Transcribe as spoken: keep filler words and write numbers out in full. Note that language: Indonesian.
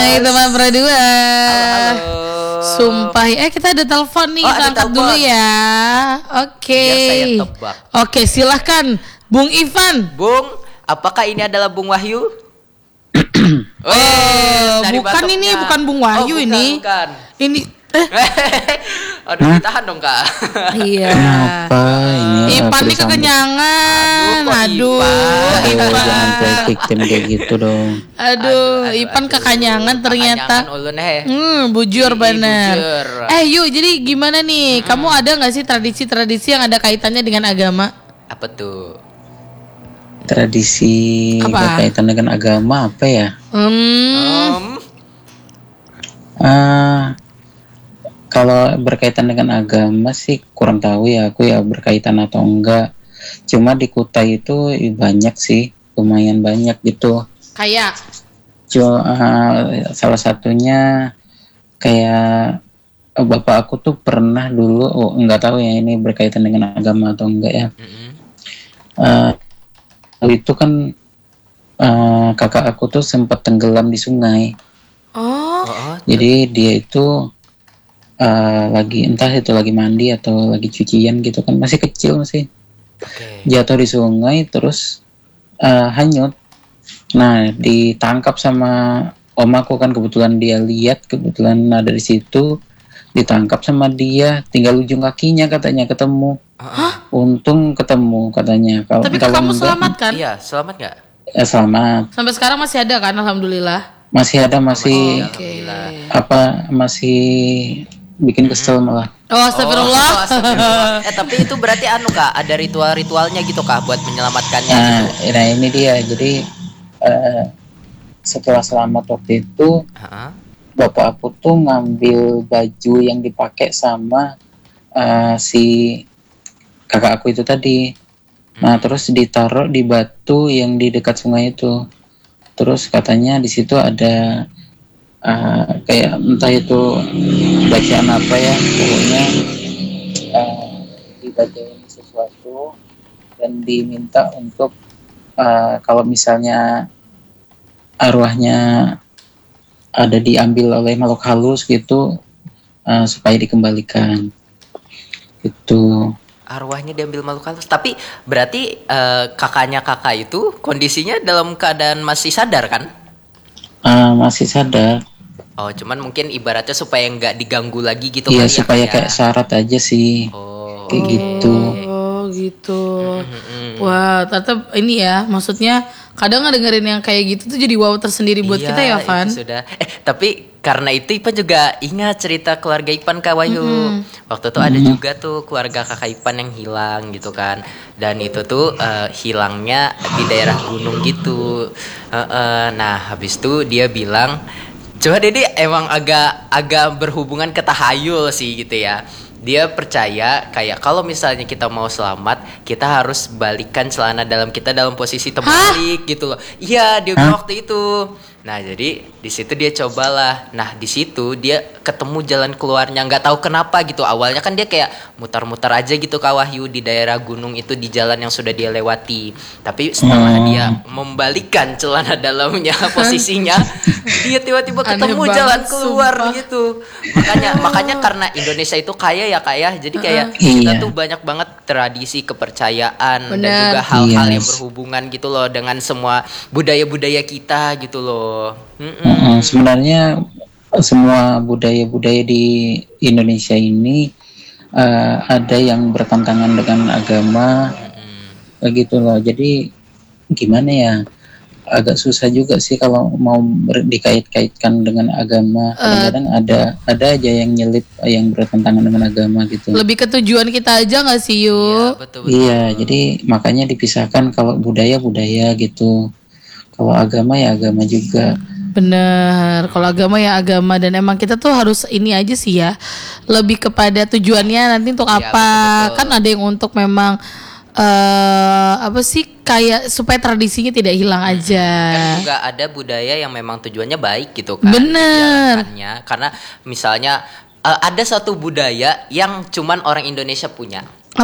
Hai teman berdua. Halo, halo. Sumpah, eh kita ada telepon nih, Oh, kita ada angkat telepon. dulu ya. Oke. Biar saya tebak. Oke, silahkan Bung Ivan. Bung, apakah ini adalah Bung Wahyu? Oh, dari bukan batuknya. ini, bukan Bung Wahyu Oh, bukan, ini. bukan. Ini eh Aduh, ditahan dong, Kak. iya. Kenapa ini? Ipan nih aku disambut? kekenyangan. Aduh, kok Aduh, Ipan? Eh, Ipan. jangan play victim kayak gitu dong. Aduh, Ipan kekenyangan ternyata. Kekenyangan ulun, he. Hmm, bujur Ih, bener. bujur. Eh, yuk, jadi gimana nih? Kamu ada nggak sih tradisi-tradisi yang ada kaitannya dengan agama? Apa tuh? Tradisi Apa? berkaitan dengan agama apa ya? Hmm. Um, Ah, kalau berkaitan dengan agama sih kurang tahu ya aku ya berkaitan atau enggak. Cuma di Kutai itu banyak sih, lumayan banyak gitu. Kayak Cuma ah, salah satunya kayak eh, bapak aku tuh pernah dulu, oh, enggak tahu ya ini berkaitan dengan agama atau enggak ya. mm-mm. Eh, itu kan eh, kakak aku tuh sempat tenggelam di sungai. oh, Oh, Jadi dia itu eh, lagi entah itu lagi mandi atau lagi cucian gitu kan, masih kecil masih, oke. jatuh di sungai terus eh, hanyut. Nah ditangkap sama om aku kan, kebetulan dia lihat, kebetulan ada di situ, ditangkap sama dia, tinggal ujung kakinya katanya ketemu. Hah? Untung ketemu katanya. Kalau tapi kalau kamu enggak, selamat kan? Iya, selamat nggak? ya selamat. Sampai sekarang masih ada kan? Alhamdulillah. Masih ada, masih Oke. Alhamdulillah. apa masih bikin kesel malah. Oh, astagfirullah. Oh, astagfirullah. Eh, tapi itu berarti anu, Kak, ada ritual-ritualnya gitu, Kak, buat menyelamatkannya Nah, gitu. nah ini dia. Jadi eh, setelah selamat waktu itu, Heeh. bapak aku tuh ngambil baju yang dipakai sama eh, si kakak aku itu tadi. Nah, terus ditaruh di batu yang di dekat sungai itu. Terus katanya di situ ada eh, kayak entah itu bacaan apa ya, pokoknya eh, dibacain sesuatu dan diminta untuk eh, kalau misalnya arwahnya ada diambil oleh makhluk halus gitu, eh, supaya dikembalikan gitu. Arwahnya diambil makhluk halus. Tapi berarti eh, kakaknya kakak itu kondisinya dalam keadaan masih sadar kan? Eh, masih sadar. Oh, cuman mungkin ibaratnya supaya nggak diganggu lagi gitu Iya, kali ya, supaya Kak, ya? kayak syarat aja sih. Oh. Kayak gitu. Oh, gitu. Mm-mm. Wah, ternyata ini ya, maksudnya kadang ngedengerin yang kayak gitu tuh jadi wow tersendiri buat Iya, kita ya, Van. itu sudah. Eh, tapi karena itu Ipan juga ingat cerita keluarga Ipan, Kak Wahyu. Waktu itu ada juga tuh keluarga kakak Ipan yang hilang gitu kan. Dan itu tuh eh, hilangnya di daerah gunung gitu. Eh, eh, nah, habis itu dia bilang, coba Dede emang agak agak berhubungan ke tahayul sih gitu ya. Dia percaya kayak kalau misalnya kita mau selamat, kita harus balikan celana dalam kita dalam posisi terbalik gitu loh. Iya, dia bilang waktu itu. Nah, jadi di situ dia cobalah. Nah, di situ dia ketemu jalan keluarnya, nggak tahu kenapa gitu. Awalnya kan dia kayak mutar-mutar aja gitu, Kak Wahyu, di daerah gunung itu, di jalan yang sudah dia lewati. Tapi setelah Hmm. dia membalikan celana dalamnya posisinya, dia tiba-tiba Aneh ketemu banget, jalan keluar sumpah. gitu. Makanya makanya karena Indonesia itu kaya ya, Kak ya. Jadi kayak Iya. kita tuh banyak banget tradisi, kepercayaan, dan Benar. juga hal-hal yang Yes. berhubungan gitu loh dengan semua budaya-budaya kita gitu loh. Mm-mm. Mm-mm. Sebenarnya semua budaya-budaya di Indonesia ini eh, ada yang bertentangan dengan agama, kayak gitu loh. Jadi gimana ya? Agak susah juga sih kalau mau ber- dikait-kaitkan dengan agama. Kadang-kadang ada ada aja yang nyelip yang bertentangan dengan agama gitu. Lebih ke tujuan kita aja nggak sih, Iya, yuk? betul betul. Iya, jadi makanya dipisahkan, kalau budaya budaya gitu. Kalau agama ya agama juga. Bener, kalau agama ya agama, dan emang kita tuh harus ini aja sih ya, lebih kepada tujuannya nanti untuk Iya, apa. betul-betul. Kan ada yang untuk memang eh apa sih, kayak supaya tradisinya tidak hilang aja. Kan juga ada budaya yang memang tujuannya baik gitu kan. Bener. dijalankannya. Karena misalnya eh, ada satu budaya yang cuman orang Indonesia punya.